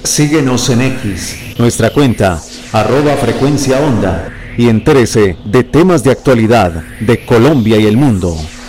Síguenos en X, Nuestra cuenta, @frecuencia onda. y entérese de temas de actualidad de Colombia y el mundo.